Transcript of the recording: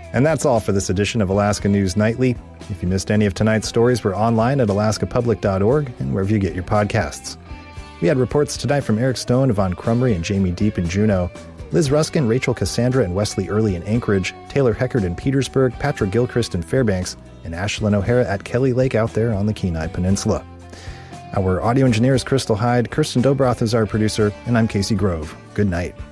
And that's all for this edition of Alaska News Nightly. If you missed any of tonight's stories, we're online at alaskapublic.org and wherever you get your podcasts. We had reports tonight from Eric Stone, Yvonne Crumry, and Jamie Deep in Juneau, Liz Ruskin, Rachel Cassandra, and Wesley Early in Anchorage, Taylor Heckard in Petersburg, Patrick Gilchrist in Fairbanks, and Ashlyn O'Hara at Kelly Lake out there on the Kenai Peninsula. Our audio engineer is Crystal Hyde, Kirsten Dobroth is our producer, and I'm Casey Grove. Good night.